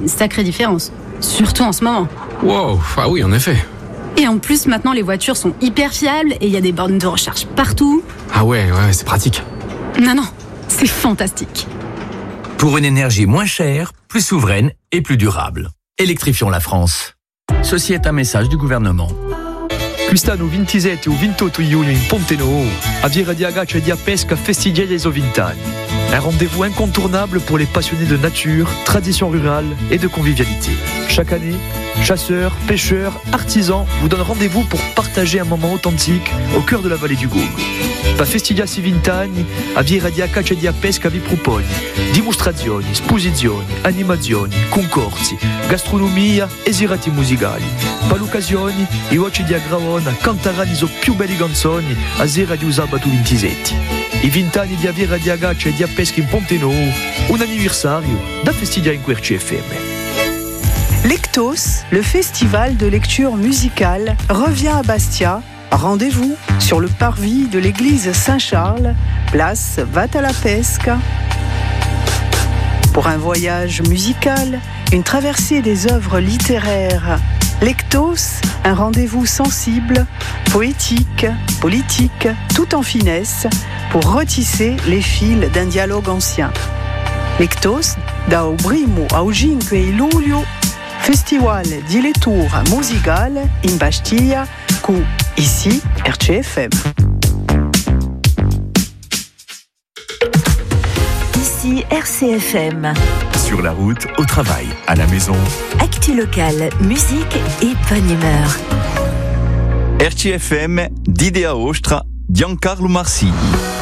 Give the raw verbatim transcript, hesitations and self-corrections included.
une sacrée différence. Surtout en ce moment. Wow, ah oui, en effet. Et en plus, maintenant, les voitures sont hyper fiables et il y a des bornes de recharge partout. Ah ouais, ouais, c'est pratique. Non, non, c'est fantastique. Pour une énergie moins chère, plus souveraine et plus durable. Électrifions la France. Ceci est un message du gouvernement. Quest'anno ventisette o ventotto giugno in Ponte Nou, a Via di Agaccia e di Pesca festeggia les vint'anni. Un rendez-vous incontournable pour les passionnés de nature, tradition rurale et de convivialité. Chaque année, chasseurs, pêcheurs, artisans vous donnent rendez-vous pour partager un moment authentique au cœur de la vallée du Gougo. Pa festeggiare i vent'anni, a Via di Agaccia e di Pesca vi propone dimostrazioni, esposizioni, animazioni, concorsi, gastronomia e serate musicali. Per l'occasione, i voci di Agraona canteranno i più belli canzoni a sera di sabato ventisette. I vent'anni di Via di Agaccia e di Pesca in Ponte Nou, un anniversario da festeggiare in Querci F M. Lectos, le festival de lecture musicale, revient à Bastia. Rendez-vous sur le parvis de l'église Saint-Charles, place Vat à la Pesca. Pour un voyage musical, une traversée des œuvres littéraires. Lectos, un rendez-vous sensible, poétique, politique, tout en finesse, pour retisser les fils d'un dialogue ancien. Lectos, dal primo ao cinque luglio, Festival di lettura musicale in Bastia, cu ici R C F M. Ici R C F M. Sur la route, au travail, à la maison. Actu locale, musique et bonne humeur. R C F M, d'Idea Ostra, Giancarlo Marsigli.